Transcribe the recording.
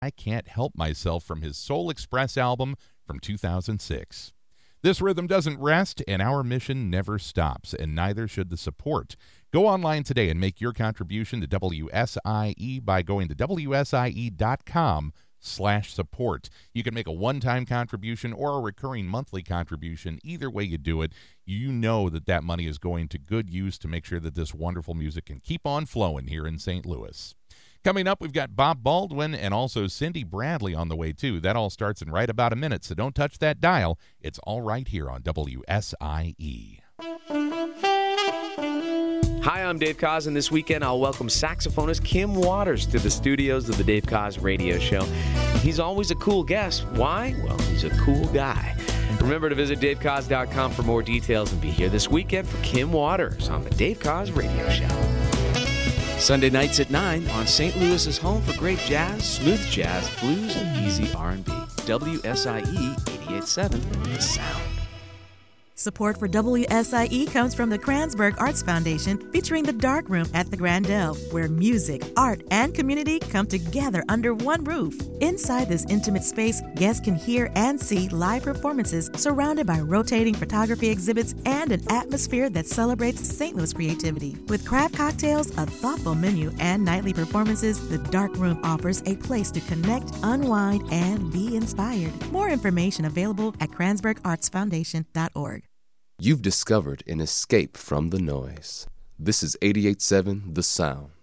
I Can't Help Myself from his Soul Express album from 2006. This rhythm doesn't rest, and our mission never stops, and neither should the support. Go online today and make your contribution to WSIE by going to WSIE.com/support. You can make a one-time contribution or a recurring monthly contribution. Either way you do it, you know that money is going to good use to make sure that this wonderful music can keep on flowing here in St. Louis. Coming up, we've got Bob Baldwin and also Cindy Bradley on the way, too. That all starts in right about a minute, so don't touch that dial. It's all right here on WSIE. Hi, I'm Dave Koz, and this weekend I'll welcome saxophonist Kim Waters to the studios of the Dave Koz Radio Show. He's always a cool guest. Why? Well, he's a cool guy. Remember to visit davekoz.com for more details and be here this weekend for Kim Waters on the Dave Koz Radio Show. Sunday nights at 9 on St. Louis's home for great jazz, smooth jazz, blues, and easy R&B. WSIE 88.7, The Sound. Support for WSIE comes from the Kranzberg Arts Foundation, featuring the Dark Room at the Grandel, where music, art, and community come together under one roof. Inside this intimate space, guests can hear and see live performances surrounded by rotating photography exhibits and an atmosphere that celebrates St. Louis creativity. With craft cocktails, a thoughtful menu, and nightly performances, the Dark Room offers a place to connect, unwind, and be inspired. More information available at KranzbergArtsFoundation.org. You've discovered an escape from the noise. This is 88.7 The Sound.